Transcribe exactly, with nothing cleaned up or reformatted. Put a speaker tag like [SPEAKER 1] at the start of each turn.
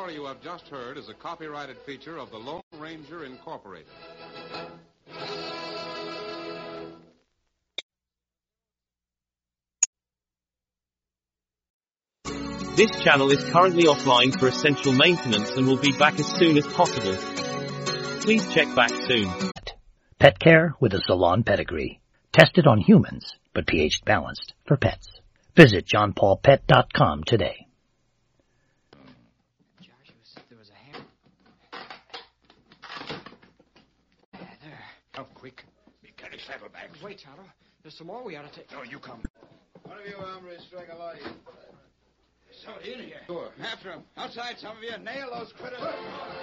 [SPEAKER 1] story you have just heard is a copyrighted feature of the Lone Ranger Incorporated.
[SPEAKER 2] This channel is currently offline for essential maintenance and will be back as soon as possible. Please check back soon.
[SPEAKER 3] Pet care with a salon pedigree. Tested on humans, but pH balanced for pets. Visit john paul pet dot com today.
[SPEAKER 4] Joshua, there was a hand. There, there.
[SPEAKER 5] Oh, quick. Be carry saddlebags.
[SPEAKER 4] Wait, Tonto. There's some more we ought to take.
[SPEAKER 5] No, you come.
[SPEAKER 6] One of you hombres strike a light.
[SPEAKER 5] Somebody in here.
[SPEAKER 6] Sure.
[SPEAKER 5] After him. Outside, some of you. Nail those critters.